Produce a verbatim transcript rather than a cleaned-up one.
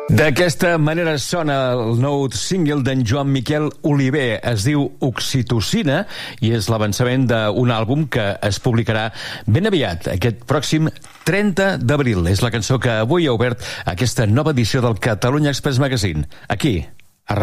D'aquesta manera sona el nou single d'en Joan Miquel Oliver. Es diu Oxitocina i és l'avançament d'un àlbum que es publicarà ben aviat, aquest pròxim trenta d'abril. És la cançó que avui ha obert aquesta nova edició del Catalunya Express Magazine. Aquí,